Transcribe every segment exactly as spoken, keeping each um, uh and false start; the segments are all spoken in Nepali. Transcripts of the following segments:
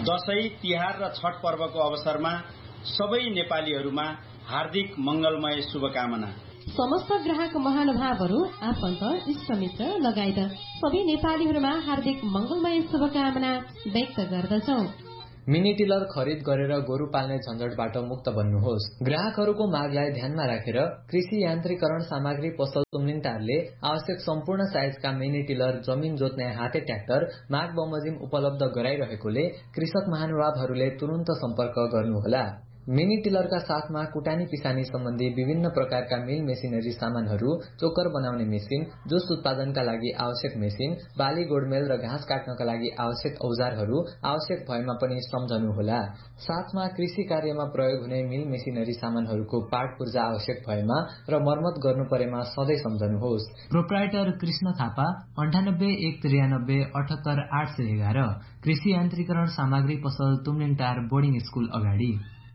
दशैं, तिहार र छठ पर्वको अवसरमा सबै नेपालीहरूमा हार्दिक मंगलमय शुभकामना। समस्त ग्राहक महानुभावहरू, आफन्त, इष्टमित्र लगायत सबै नेपालीहरूमा हार्दिक मंगलमय शुभकामना व्यक्त गर्दछौं। मिनी टिलर खरिद गरेर गोरु पाल्ने झन्झटबाट मुक्त बन्नुहोस्। ग्राहकहरूको मागलाई ध्यानमा राखेर कृषि यान्त्रिकरण सामग्री पसल तुमलिङटारले आवश्यक सम्पूर्ण साइजका मिनी टिलर, जमिन जोत्ने हाते ट्र्याक्टर माग बमोजिम उपलब्ध गराइरहेकोले कृषक महानुभावहरूले तुरन्त सम्पर्क गर्नुहोला। मिनी टिलरका साथमा कुटानी पिसानी सम्बन्धी विभिन्न प्रकारका मिल मेसिनरी सामानहरू, चोकर बनाउने मेसिन, जुस उत्पादनका लागि आवश्यक मेसिन, बाली गोडमेल र घाँस काट्नका लागि आवश्यक औजारहरू आवश्यक भएमा पनि सम्झनुहोला। साथमा कृषि कार्यमा प्रयोग हुने मिल मेसिनरी सामानहरूको पार्ट पूर्जा आवश्यक भएमा र मर्मत गर्नु परेमा सधैँ सम्झनुहोस्। प्रोप्राइटर कृष्ण थापा, अन्ठानब्बे एक त्रियानब्बे अठहत्तर आठ सय एघार, कृषि यान्त्रिकरण सामग्री पसल तुमलिङटार बोर्डिङ स्कुल अगाडि।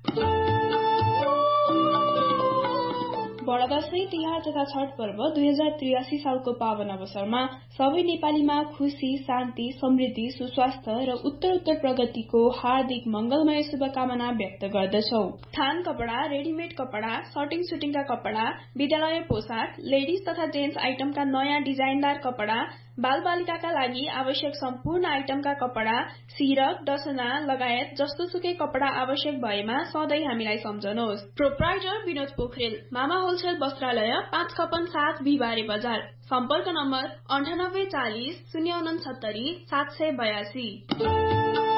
बडा दशैं, तिहार तथा छठ पर्व दुई हजार त्रियासी सालको पावन अवसरमा सबै नेपालीमा खुशी, शान्ति, समृद्धि, सुस्वास्थ्य र उत्तरोत्तर प्रगतिको हार्दिक मंगलमय शुभकामना व्यक्त गर्दछौ। थान कपडा, रेडीमेड कपडा, सर्टिङ सुटिङका कपडा, विद्यालय पोसाक, लेडिज तथा जेन्ट्स आइटमका नयाँ डिजाइनदार कपडा, बाल बालिकाका लागि आवश्यक सम्पूर्ण आइटमका कपडा, सिरक, डसना लगायत जस्तो सुकै कपडा आवश्यक भएमा सधैँ हामीलाई सम्झनुहोस्। प्रोप्राइटर विनोद पोखरेल, मामा होलसेल वस्त्रालय, पाँच खपन सात बिहिबारे बजार। सम्पर्क नम्बर अन्ठानब्बे चालिस शून्य उनसत्तरी सात सय बयासी।